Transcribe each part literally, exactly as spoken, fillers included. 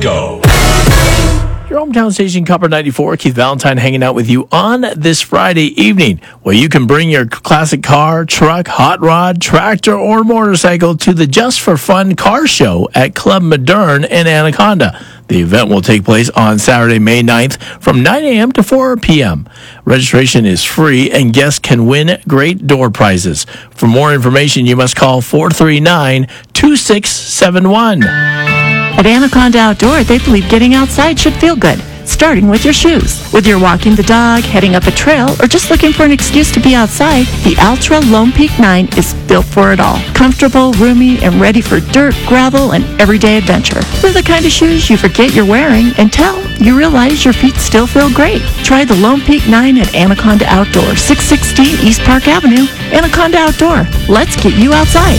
Go. Your hometown station, Copper ninety-four. Keith Valentine hanging out with you on this Friday evening, where you can bring your classic car, truck, hot rod, tractor, or motorcycle to the Just for Fun car show at Club Moderne in Anaconda. The event will take place on Saturday, May ninth from nine a.m. to four p.m. Registration is free, and guests can win great door prizes. For more information, you must call four three nine, two six seven one. At Anaconda Outdoor, they believe getting outside should feel good, starting with your shoes. Whether you're walking the dog, heading up a trail, or just looking for an excuse to be outside, the Altra Lone Peak nine is built for it all. Comfortable, roomy, and ready for dirt, gravel, and everyday adventure. They're the kind of shoes you forget you're wearing until you realize your feet still feel great. Try the Lone Peak nine at Anaconda Outdoor, six sixteen East Park Avenue. Anaconda Outdoor. Let's get you outside.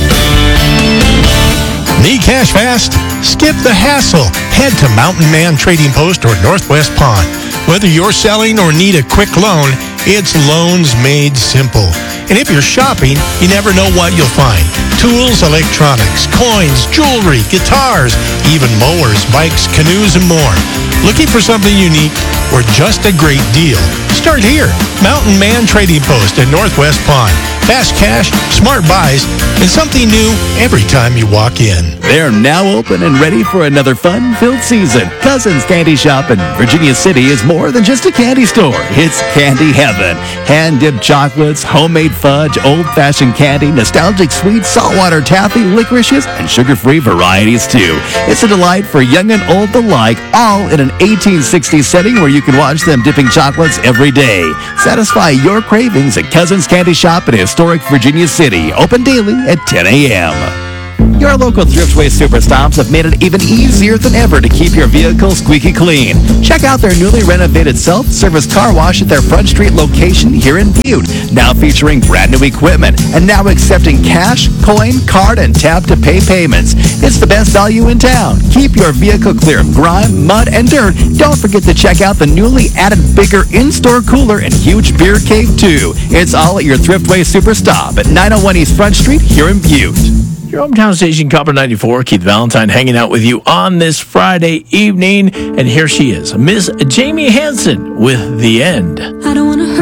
Need cash fast? Skip the hassle. Head to Mountain Man Trading Post or Northwest Pawn. Whether you're selling or need a quick loan, it's loans made simple. And if you're shopping, you never know what you'll find. Tools, electronics, coins, jewelry, guitars, even mowers, bikes, canoes, and more. Looking for something unique or just a great deal? Start here. Mountain Man Trading Post at Northwest Pawn. Fast cash, smart buys, and something new every time you walk in. They're now open and ready for another fun-filled season. Cousins Candy Shop in Virginia City is more than just a candy store. It's candy heaven. Hand-dipped chocolates, homemade fudge, old-fashioned candy, nostalgic sweets, saltwater taffy, licorices, and sugar-free varieties, too. It's a delight for young and old alike, all in an eighteen sixties setting where you can watch them dipping chocolates every day. Satisfy your cravings at Cousins Candy Shop in historic Virginia City. Open daily at ten a.m. Your local Thriftway Superstops have made it even easier than ever to keep your vehicle squeaky clean. Check out their newly renovated self-service car wash at their Front Street location here in Butte, now featuring brand new equipment and now accepting cash, coin, card, and tap-to-pay payments. It's the best value in town. Keep your vehicle clear of grime, mud, and dirt. Don't forget to check out the newly added bigger in-store cooler and huge beer cave, too. It's all at your Thriftway Superstop at nine oh one East Front Street here in Butte. Your hometown station, Copper ninety-four. Keith Valentine hanging out with you on this Friday evening. And here she is, Miss Jamie Hansen with The End. I don't want to hurt